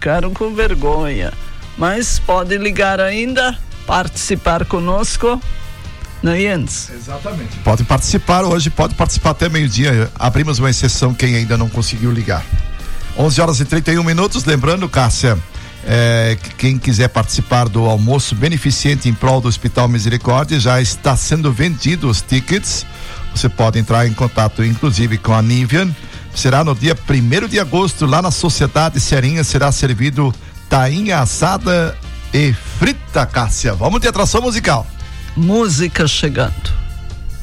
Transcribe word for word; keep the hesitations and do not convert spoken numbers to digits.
ficaram com vergonha. Mas pode ligar ainda, participar conosco, né, Jens? Exatamente. Pode participar hoje, pode participar até meio-dia. Abrimos uma exceção quem ainda não conseguiu ligar. onze horas e trinta e um minutos. Lembrando, Cássia, é, quem quiser participar do almoço beneficente em prol do Hospital Misericórdia, já está sendo vendido os tickets. Você pode entrar em contato, inclusive, com a Nivian. Será no dia primeiro de agosto, lá na Sociedade Serinha, será servido tainha assada e frita, Cássia. Vamos de atração musical. Música chegando.